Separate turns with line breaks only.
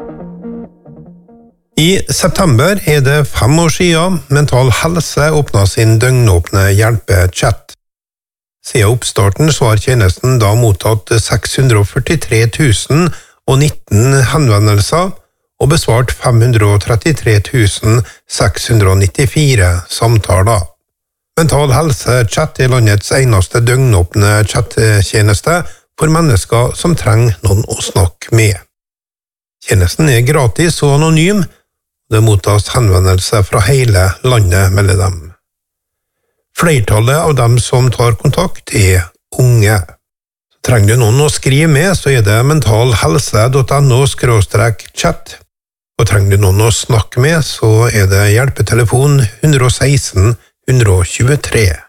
I september det 5 år siden Mental Helse åpnet sin døgnåpne hjelpechat. Siden oppstarten så har tjenesten da mottatt 643 019 henvendelser og besvart 533 694 samtaler. Mental Helse Chat landets eneste døgnåpne chattjeneste for mennesker som trenger noen å snakke med. Tjenesten gratis og anonym. Det mottas henvendelser fra hele landet mellom dem. Flertallet av dem som tar kontakt unge. Trenger du noen å skrive med, så det mentalhelse.no/chat. Og trenger du noen å snakke med, så det hjelpetelefon 116 123.